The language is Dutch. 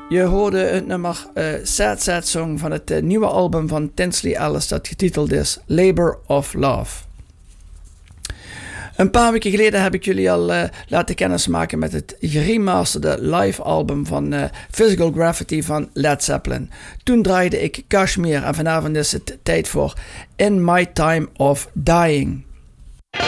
Je hoorde het nummer Sad Sad Song van het nieuwe album van Tinsley Ellis dat getiteld is Labor of Love. Een paar weken geleden heb ik jullie al laten kennismaken met het geremasterde live album van Physical Graffiti van Led Zeppelin. Toen draaide ik Kashmir en vanavond is het tijd voor In My Time of Dying.